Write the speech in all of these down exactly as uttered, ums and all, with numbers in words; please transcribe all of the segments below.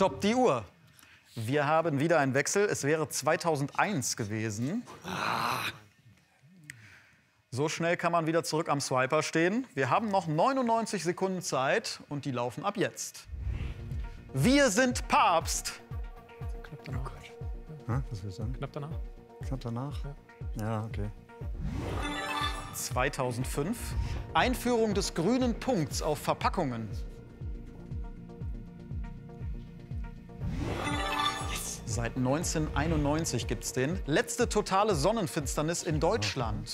Stoppt die Uhr. Wir haben wieder einen Wechsel. Es wäre zweitausendeins gewesen. So schnell kann man wieder zurück am Swiper stehen. Wir haben noch neunundneunzig Sekunden Zeit und die laufen ab jetzt. Wir sind Papst. Knapp danach. Hm? Was willst du sagen? Knapp danach. Knapp danach? Ja, ja, okay. zweitausendfünf. Einführung des grünen Punkts auf Verpackungen. Yes. Seit neunzehnhunderteinundneunzig gibt es den. Letzte totale Sonnenfinsternis in Deutschland.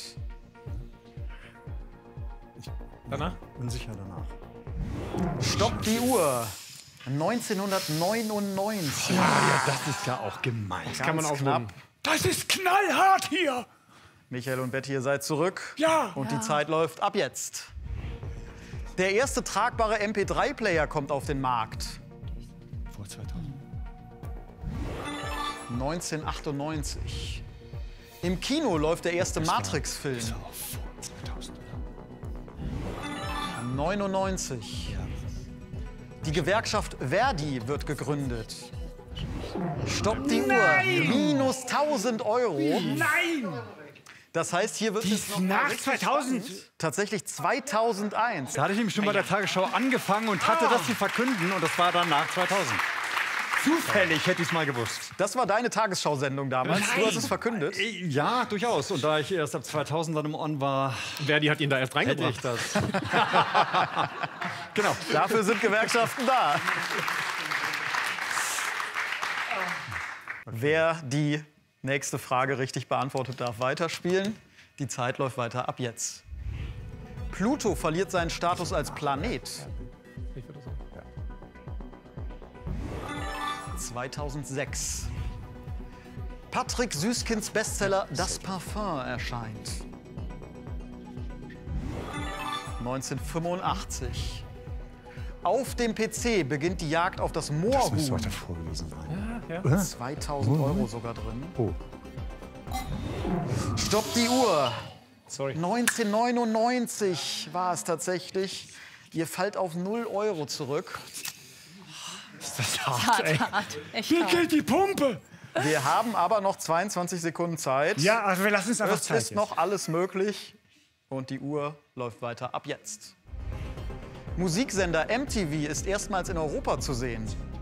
Ich Danach? bin sicher danach. Stoppt die Uhr. neunzehnhundertneunundneunzig. Ja, ja, das ist ja auch gemein. Das kann man Ganz aufrunden. knapp. Das ist knallhart hier! Michael und Betty, ihr seid zurück. Ja! Und die Zeit läuft ab jetzt. Der erste tragbare M P drei Player kommt auf den Markt. Vor zweitausend. neunzehnhundertachtundneunzig. Im Kino läuft der erste Matrix-Film. Ist auch vor zweitausend. neunundneunzig. Die Gewerkschaft Verdi wird gegründet. Stoppt die Uhr. Minus tausend Euro. Nein! Das heißt, hier wird es noch mal Nach richtig zweitausend? spannend. Tatsächlich zweitausendeins. Da hatte ich nämlich schon bei der Tagesschau angefangen und hatte das zu verkünden. Und das war dann nach zweitausend. Zufällig hätte ich es mal gewusst. Das war deine Tagesschausendung damals. Nein. Du hast es verkündet. Ja, durchaus. Und da ich erst ab zweitausend dann im On war, Verdi hat ihn da erst hätte reingebracht. ich das. Genau. Dafür sind Gewerkschaften da. Wer die nächste Frage richtig beantwortet, darf weiterspielen. Die Zeit läuft weiter ab jetzt. Pluto verliert seinen Status als Planet. Ich würde sagen. zweitausendsechs. Patrick Süßkinds Bestseller Das Parfum erscheint. neunzehnhundertfünfundachtzig. Auf dem P C beginnt die Jagd auf das Das müsste Moorhuhn. heute vorgelesen sein. Ja, ja. Oder? zweitausend Euro sogar drin. Oh. Stoppt die Uhr. Sorry. neunzehnhundertneunundneunzig war es tatsächlich. Ihr fallt auf null Euro zurück. Ist das hart, ey. Hart, echt Hier hart. geht die Pumpe! Wir haben aber noch zweiundzwanzig Sekunden Zeit. Ja, also wir lassen es einfach Es Zeit ist jetzt. noch alles möglich und die Uhr läuft weiter ab jetzt. Musiksender M T V ist erstmals in Europa zu sehen.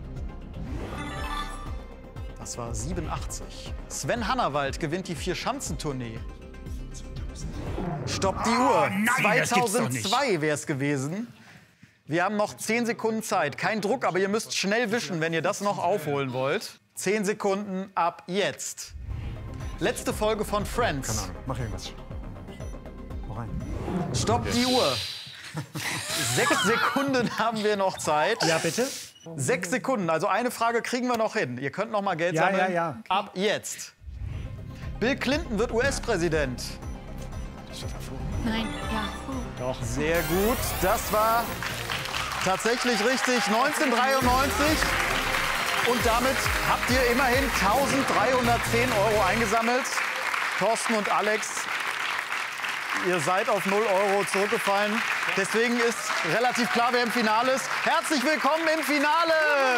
Das war siebenundachtzig. Sven Hannawald gewinnt die Vier-Schanzentournee. Stoppt die Uhr. nein, das gibt's doch nicht. zweitausendzwei wäre es gewesen. Wir haben noch zehn Sekunden Zeit. Kein Druck, aber ihr müsst schnell wischen, wenn ihr das noch aufholen wollt. zehn Sekunden ab jetzt. Letzte Folge von Friends. Keine Ahnung, mach irgendwas. Hau rein. Stoppt die Uhr. Sechs Sekunden haben wir noch Zeit. Ja, bitte? Sechs Sekunden, also eine Frage kriegen wir noch hin. Ihr könnt noch mal Geld Ja, sammeln. ja, ja. Ab jetzt. Bill Clinton wird U S-Präsident. Nein, ja. Doch, sehr gut. Das war tatsächlich richtig. neunzehnhundertdreiundneunzig. Und damit habt ihr immerhin eintausenddreihundertzehn Euro eingesammelt. Thorsten und Alex, ihr seid auf null Euro zurückgefallen. Deswegen ist relativ klar, wer im Finale ist. Herzlich willkommen im Finale!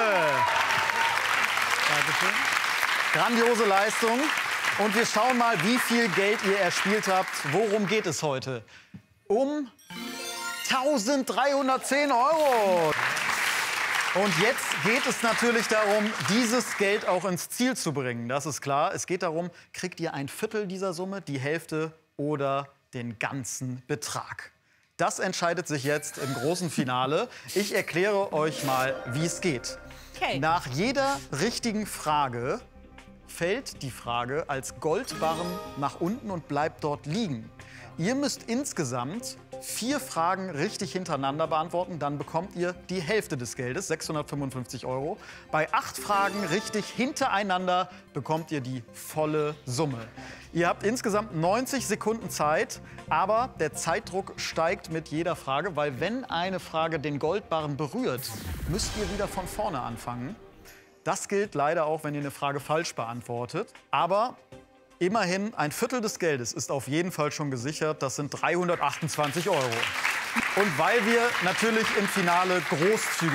Dankeschön. Grandiose Leistung. Und wir schauen mal, wie viel Geld ihr erspielt habt. Worum geht es heute? Um eintausenddreihundertzehn Euro. Und jetzt geht es natürlich darum, dieses Geld auch ins Ziel zu bringen. Das ist klar. Es geht darum, kriegt ihr ein Viertel dieser Summe, die Hälfte oder den ganzen Betrag. Das entscheidet sich jetzt im großen Finale. Ich erkläre euch mal, wie es geht. Okay. Nach jeder richtigen Frage fällt die Frage als Goldbarren nach unten und bleibt dort liegen. Ihr müsst insgesamt vier Fragen richtig hintereinander beantworten, dann bekommt ihr die Hälfte des Geldes, sechshundertfünfundfünfzig Euro. Bei acht Fragen richtig hintereinander bekommt ihr die volle Summe. Ihr habt insgesamt neunzig Sekunden Zeit, aber der Zeitdruck steigt mit jeder Frage, weil wenn eine Frage den Goldbarren berührt, müsst ihr wieder von vorne anfangen. Das gilt leider auch, wenn ihr eine Frage falsch beantwortet. Aber immerhin ein Viertel des Geldes ist auf jeden Fall schon gesichert. Das sind dreihundertachtundzwanzig Euro. Und weil wir natürlich im Finale großzügig